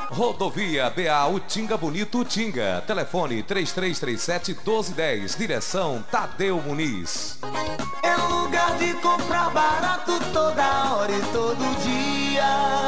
Rodovia BA Utinga Bonito Utinga. Telefone 3337-1210. Direção Tadeu Muniz. É um lugar de comprar barato toda hora e todo dia.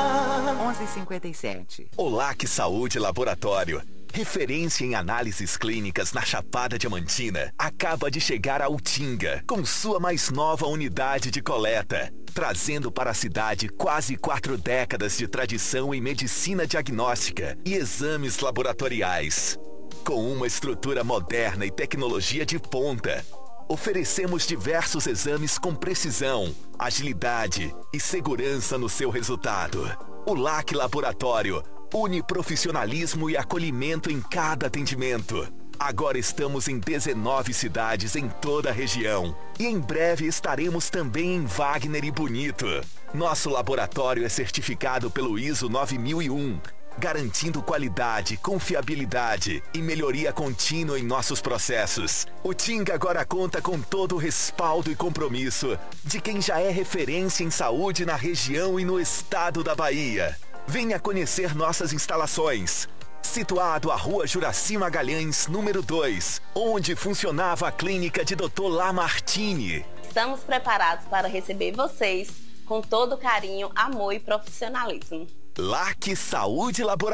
11h57. Olac Saúde Laboratório, referência em análises clínicas na Chapada Diamantina, acaba de chegar a Utinga, com sua mais nova unidade de coleta, trazendo para a cidade quase 4 décadas de tradição em medicina diagnóstica e exames laboratoriais. Com uma estrutura moderna e tecnologia de ponta, oferecemos diversos exames com precisão, agilidade e segurança no seu resultado. O LAC Laboratório une profissionalismo e acolhimento em cada atendimento. Agora estamos em 19 cidades em toda a região. E em breve estaremos também em Wagner e Bonito. Nosso laboratório é certificado pelo ISO 9001, garantindo qualidade, confiabilidade e melhoria contínua em nossos processos. O Tinga agora conta com todo o respaldo e compromisso de quem já é referência em saúde na região e no estado da Bahia. Venha conhecer nossas instalações. Situado à Rua Juraci Magalhães, número 2, onde funcionava a clínica de Dr. Lamartine. Estamos preparados para receber vocês com todo carinho, amor e profissionalismo. LAC Saúde Laboratório.